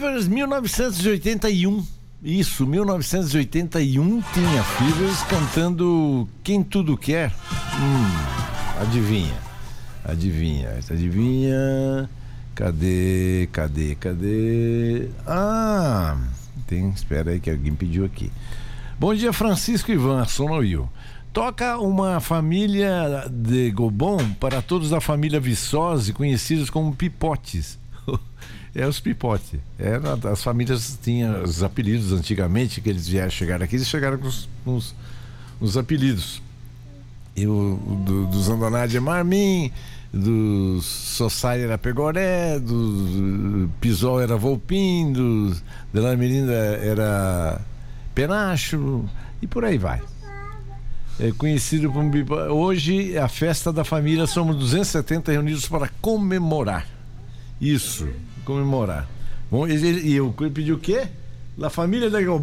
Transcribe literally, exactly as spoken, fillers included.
Fevers, mil novecentos e oitenta e um. Isso, mil novecentos e oitenta e um tinha Fevers cantando Quem Tudo Quer. Hum, adivinha, adivinha, adivinha. Cadê, cadê, cadê? Ah, tem, espera aí que alguém pediu aqui. Bom dia, Francisco Ivan, Sonoil. Toca uma família de Gobon para todos da família Viçosa, conhecidos como Pipotes. É os Pipote. É, as famílias tinham os apelidos antigamente, que eles vieram chegar aqui, eles chegaram com os, com os, os apelidos. E o, do, do Zandoná de Marmin, do Sossai era Pegoré, do Pisol era Volpim, do de La Mirinda era Penacho, e por aí vai. É conhecido como Pipote. Hoje, a festa da família, somos duzentos e setenta reunidos para comemorar. Isso, comemorar. Bom, e eu pedi o quê? La família da